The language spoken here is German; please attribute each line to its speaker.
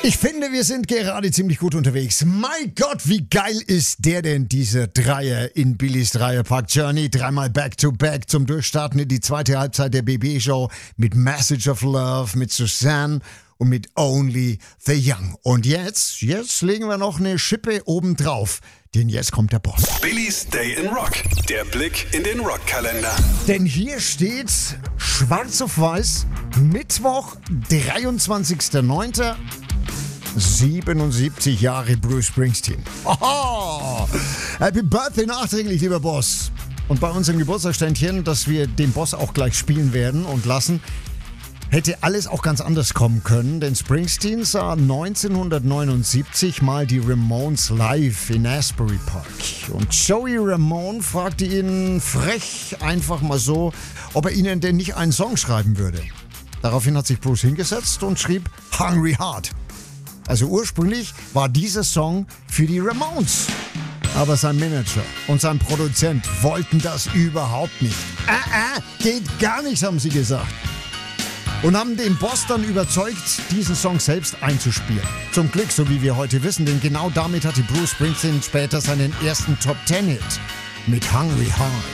Speaker 1: Ich finde, wir sind gerade ziemlich gut unterwegs. Mein Gott, wie geil ist der denn, dieser Dreier in Billys Dreierpack Journey? Dreimal Back-to-Back zum Durchstarten in die zweite Halbzeit der BB-Show mit Message of Love, mit Suzanne und mit Only the Young. Und jetzt legen wir noch eine Schippe obendrauf, denn jetzt kommt der Boss.
Speaker 2: Billys Day in Rock, der Blick in den Rockkalender.
Speaker 1: Denn hier steht schwarz auf weiß, Mittwoch, 23.09., 77 Jahre Bruce Springsteen. Oho! Happy Birthday nachträglich, lieber Boss. Und bei unserem Geburtstagsständchen, das wir dem Boss auch gleich spielen werden und lassen, hätte alles auch ganz anders kommen können, denn Springsteen sah 1979 mal die Ramones live in Asbury Park. Und Joey Ramone fragte ihn frech einfach mal so, ob er ihnen denn nicht einen Song schreiben würde. Daraufhin hat sich Bruce hingesetzt und schrieb Hungry Heart. Also ursprünglich war dieser Song für die Ramones. Aber sein Manager und sein Produzent wollten das überhaupt nicht. Geht gar nicht, haben sie gesagt. Und haben den Boss dann überzeugt, diesen Song selbst einzuspielen. Zum Glück, so wie wir heute wissen, denn genau damit hatte Bruce Springsteen später seinen ersten Top-10-Hit mit Hungry Heart.